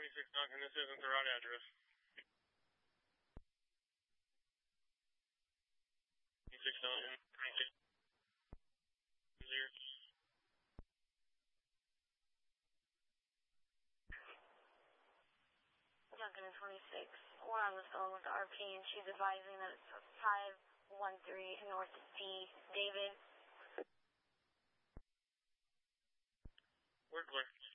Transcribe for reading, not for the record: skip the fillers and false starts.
26 Duncan, this isn't the right address. 26 Duncan, 26. 0. Duncan is 26. We're on the phone with RP and she's advising that it's 513 North D. David. We're clear.